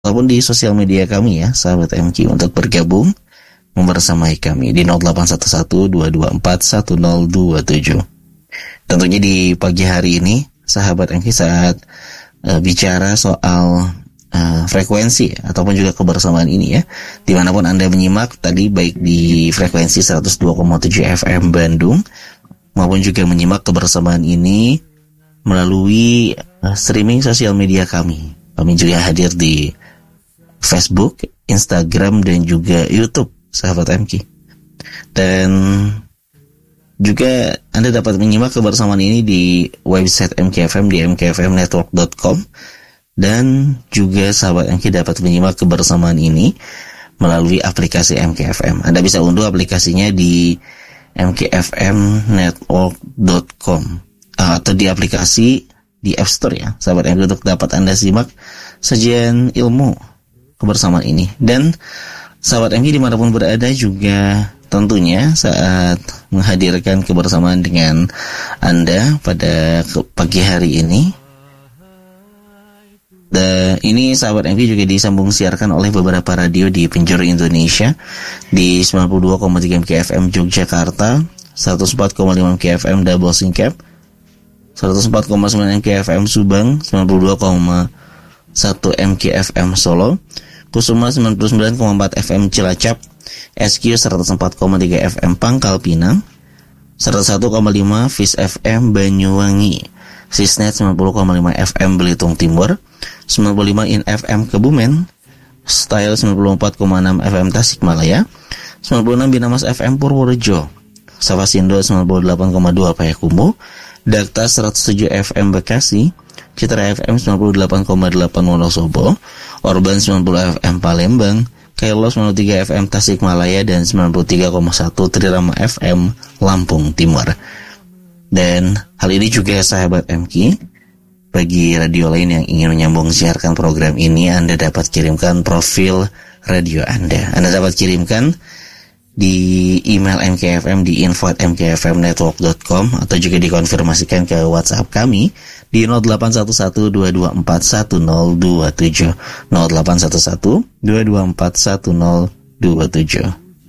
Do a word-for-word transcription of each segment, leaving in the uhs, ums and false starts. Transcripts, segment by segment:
ataupun di sosial media kami ya, sahabat M Q, untuk bergabung membersamai kami di nol delapan satu satu dua dua empat satu nol dua tujuh. Tentunya di pagi hari ini, sahabat M Q, saat uh, bicara soal uh, frekuensi ataupun juga kebersamaan ini ya, dimanapun Anda menyimak tadi, baik di frekuensi seratus dua koma tujuh F M Bandung maupun juga menyimak kebersamaan ini melalui uh, streaming sosial media kami. Kami juga hadir di Facebook, Instagram, dan juga YouTube, sahabat M Q. Dan juga Anda dapat menyimak kebersamaan ini di website M K F M di m k f m network dot com. Dan juga sahabat M Q dapat menyimak kebersamaan ini melalui aplikasi M K F M. Anda bisa unduh aplikasinya di m k f m network dot com atau di aplikasi di App Store ya, sahabat M Q, untuk dapat Anda simak sajian ilmu kebersamaan ini. Dan sahabat M Q dimanapun berada juga tentunya saat menghadirkan kebersamaan dengan Anda pada pagi hari ini. Dan ini sahabat M Q juga disambung siarkan oleh beberapa radio di penjuru Indonesia, di sembilan puluh dua koma tiga M K F M Yogyakarta, seratus empat koma lima M K F M Double Singkep, seratus empat koma sembilan M K F M Subang, sembilan puluh dua koma satu M K F M Solo, Kusuma sembilan puluh sembilan koma empat F M Cilacap, S Q seratus empat koma tiga F M Pangkal Pinang, seratus satu koma lima Fis F M Banyuwangi, Sisnet sembilan puluh koma lima F M Belitung Timur, sembilan puluh lima In F M Kebumen, Style sembilan puluh empat koma enam F M Tasikmalaya, sembilan puluh enam Binamas F M Purworejo, Sawasindo sembilan puluh delapan koma dua Payakumbuh, Dakta seratus tujuh F M Bekasi, Citra F M sembilan puluh delapan koma delapan Wonosobo, Orban sembilan puluh F M Palembang, Kailo sembilan puluh tiga F M Tasikmalaya, dan sembilan puluh tiga koma satu Trirama F M Lampung Timur. Dan hal ini juga sahabat M Q, bagi radio lain yang ingin menyambung siarkan program ini, Anda dapat kirimkan profil radio Anda. Anda dapat kirimkan di email M K F M di info at m k f m network dot com atau juga dikonfirmasikan ke WhatsApp kami di nol delapan satu satu dua dua empat satu nol dua tujuh, nol delapan satu satu dua dua empat satu nol dua tujuh.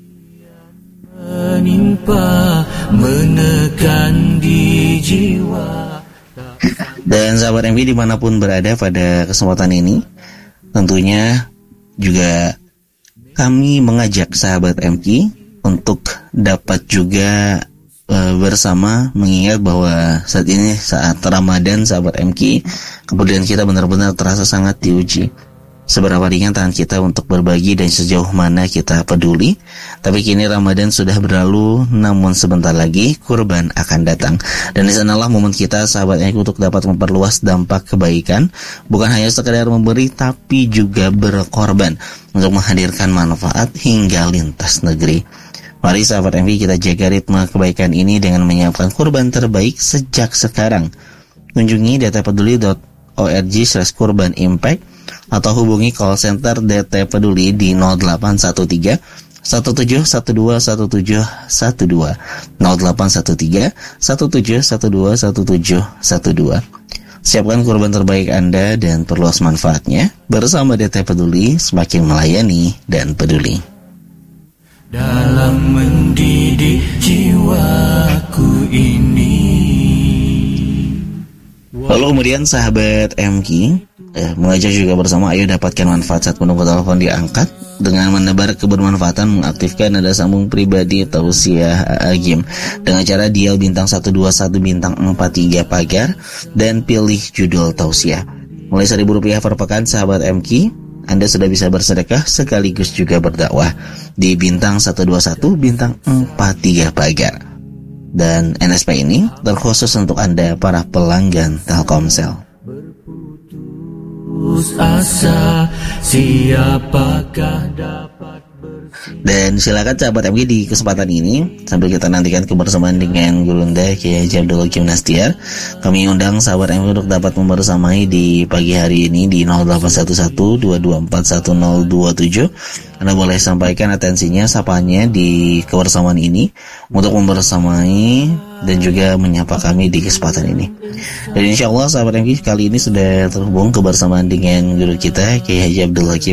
Menimpa, menekan di jiwa. Dan sahabat M P dimanapun berada pada kesempatan ini, tentunya juga kami mengajak sahabat M Q untuk dapat juga e, bersama mengingat bahwa saat ini saat Ramadan, sahabat M Q, kemudian kita benar-benar terasa sangat diuji. Seberapa ringan tangan kita untuk berbagi dan sejauh mana kita peduli. Tapi kini Ramadan sudah berlalu, namun sebentar lagi kurban akan datang. Dan di sanalah momen kita, sahabat M Q, untuk dapat memperluas dampak kebaikan, bukan hanya sekedar memberi, tapi juga berkorban untuk menghadirkan manfaat hingga lintas negeri. Mari sahabat M Q, kita jaga ritme kebaikan ini dengan menyiapkan kurban terbaik sejak sekarang. Kunjungi datapeduli dot org slash kurban impact atau hubungi call center D T Peduli di nol delapan satu tiga satu tujuh satu dua satu tujuh satu dua, nol delapan satu tiga satu tujuh satu dua satu tujuh satu dua. Siapkan kurban terbaik Anda dan perluas manfaatnya. Bersama D T Peduli, semakin melayani dan peduli. Dalam mendidik jiwaku ini. Lalu kemudian sahabat M Q eh, mengajak juga bersama, ayo dapatkan manfaat saat menunggu telepon diangkat dengan menebar kebermanfaatan, mengaktifkan nada sambung pribadi tausiah agim dengan cara dial bintang satu dua satu bintang empat tiga pagar dan pilih judul tausiah. Mulai seribu rupiah per pekan, sahabat M Q, Anda sudah bisa bersedekah sekaligus juga berdakwah di bintang satu dua satu bintang empat tiga pagar. Dan N S P ini terkhusus untuk Anda para pelanggan Telkomsel. Berputus asa, siapakah dapat Dan silakan sahabat M G di kesempatan ini sambil kita nantikan kebersamaan dengan Gurunda Kiai Haji Abdul Hakim Nastiar, kami undang sahabat M G untuk dapat membersamai di pagi hari ini di nol delapan satu satu dua dua empat satu nol dua tujuh. Anda boleh sampaikan atensinya, sapanya di kebersamaan ini untuk membersamai dan juga menyapa kami di kesempatan ini. Dan insya Allah sahabat M G kali ini sudah terhubung kebersamaan dengan guru kita Kiai Haji Abdul Hakim